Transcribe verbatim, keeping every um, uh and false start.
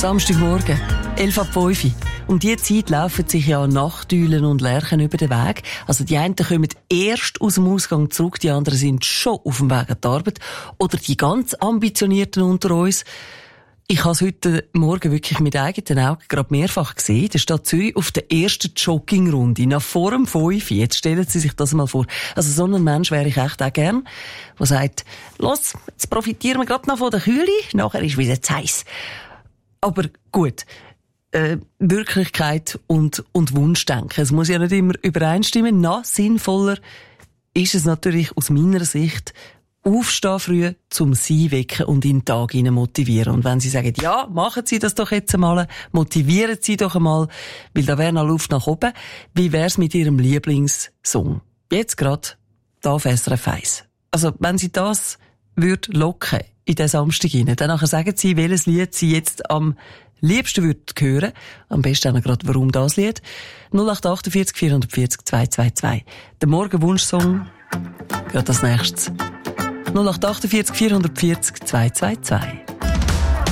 Samstagmorgen, elf ab fünf. Um diese Zeit laufen sich ja Nachteulen und Lerchen über den Weg. Also die einen kommen erst aus dem Ausgang zurück, die anderen sind schon auf dem Weg an die Arbeit. Oder die ganz Ambitionierten unter uns. Ich habe es heute Morgen wirklich mit eigenen Augen gerade mehrfach gesehen. Der Stadt Zürich auf der ersten Joggingrunde, nach vor dem fünf. Jetzt stellen Sie sich das mal vor. Also so ein Mensch wäre ich echt auch gern, der sagt, los, jetzt profitieren wir gerade noch von der Kühle, nachher ist wieder zu heiß. Aber gut, äh, Wirklichkeit und, und Wunschdenken. Es muss ja nicht immer übereinstimmen. Noch sinnvoller ist es natürlich aus meiner Sicht, aufstehen früh, zum Sie wecken und in den Tag hinein motivieren. Und wenn Sie sagen, ja, machen Sie das doch jetzt einmal, motivieren Sie doch einmal, weil da wäre noch Luft nach oben. Wie wär's mit Ihrem Lieblingssong? Jetzt gerade, da auf S R F eins. Also, wenn Sie das würd locken in den Samstag hinein, dann nachher sagen Sie, welches Lied Sie jetzt am liebsten würdet hören. Am besten auch gerade, warum das Lied. null acht vier acht vier vier null zwei zwei zwei. Der Morgenwunschsong, gerade als nächstes. null acht vier acht vier vier null zwei zwei zwei.